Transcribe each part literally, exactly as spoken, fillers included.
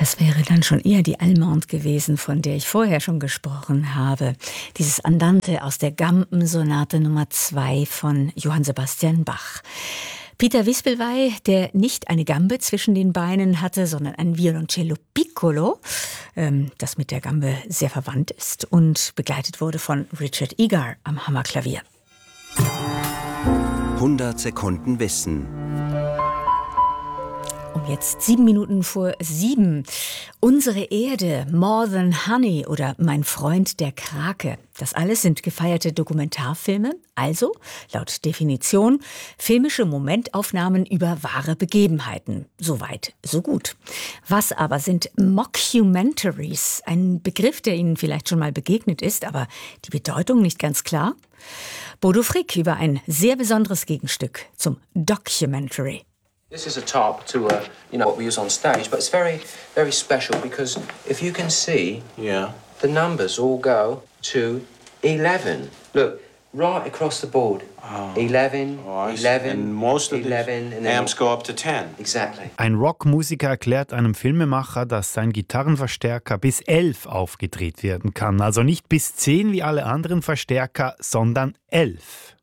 Das wäre dann schon eher die Allemande gewesen, von der ich vorher schon gesprochen habe. Dieses Andante aus der Gambensonate Nummer zwei von Johann Sebastian Bach. Peter Wispelwey, der nicht eine Gambe zwischen den Beinen hatte, sondern ein Violoncello Piccolo, ähm, das mit der Gambe sehr verwandt ist und begleitet wurde von Richard Egar am Hammerklavier. hundert Sekunden Wissen. Um jetzt sieben Minuten vor sieben. Unsere Erde, More Than Honey oder Mein Freund der Krake. Das alles sind gefeierte Dokumentarfilme, also laut Definition filmische Momentaufnahmen über wahre Begebenheiten. Soweit, so gut. Was aber sind Mockumentaries? Ein Begriff, der Ihnen vielleicht schon mal begegnet ist, aber die Bedeutung nicht ganz klar. Bodo Frick über ein sehr besonderes Gegenstück zum Documentary. This is a top to uh, you know what we use on stage, but it's very, very special because if you can see, yeah, the numbers all go to eleven. Look, right across the board. Oh. eleven, oh, eleven, and most of eleven, the and amps go up to ten. Exactly. Ein Rockmusiker erklärt einem Filmemacher, dass sein Gitarrenverstärker bis elf aufgedreht werden kann. Also nicht bis zehn wie alle anderen Verstärker, sondern elf.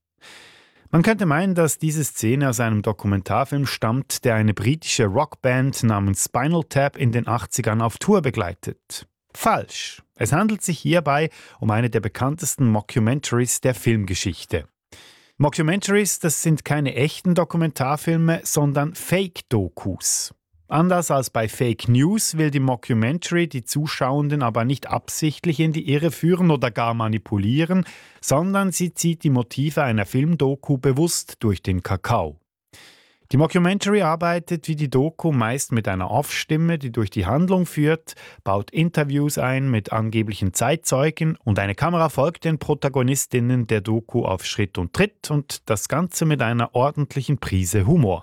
Man könnte meinen, dass diese Szene aus einem Dokumentarfilm stammt, der eine britische Rockband namens Spinal Tap in den achtzigern auf Tour begleitet. Falsch. Es handelt sich hierbei um eine der bekanntesten Mockumentaries der Filmgeschichte. Mockumentaries, das sind keine echten Dokumentarfilme, sondern Fake-Dokus. Anders als bei Fake News will die Mockumentary die Zuschauenden aber nicht absichtlich in die Irre führen oder gar manipulieren, sondern sie zieht die Motive einer Filmdoku bewusst durch den Kakao. Die Mockumentary arbeitet wie die Doku meist mit einer Off-Stimme, die durch die Handlung führt, baut Interviews ein mit angeblichen Zeitzeugen und eine Kamera folgt den Protagonistinnen der Doku auf Schritt und Tritt und das Ganze mit einer ordentlichen Prise Humor.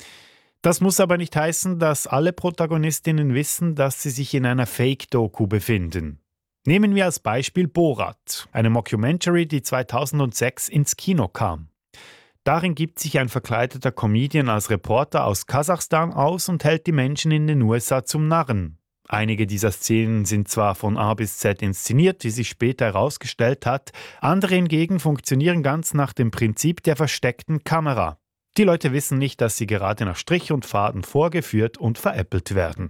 Das muss aber nicht heißen, dass alle Protagonistinnen wissen, dass sie sich in einer Fake-Doku befinden. Nehmen wir als Beispiel Borat, eine Mockumentary, die zweitausendsechs ins Kino kam. Darin gibt sich ein verkleideter Comedian als Reporter aus Kasachstan aus und hält die Menschen in den U S A zum Narren. Einige dieser Szenen sind zwar von A bis Z inszeniert, wie sich später herausgestellt hat, andere hingegen funktionieren ganz nach dem Prinzip der versteckten Kamera. Die Leute wissen nicht, dass sie gerade nach Strich und Faden vorgeführt und veräppelt werden.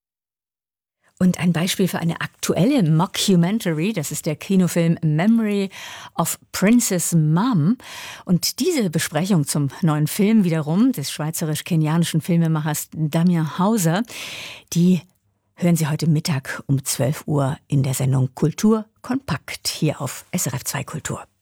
Und ein Beispiel für eine aktuelle Mockumentary, das ist der Kinofilm Memory of Princess Mum. Und diese Besprechung zum neuen Film wiederum des schweizerisch-kenianischen Filmemachers Damien Hauser, die hören Sie heute Mittag um zwölf Uhr in der Sendung Kultur kompakt hier auf S R F zwei Kultur.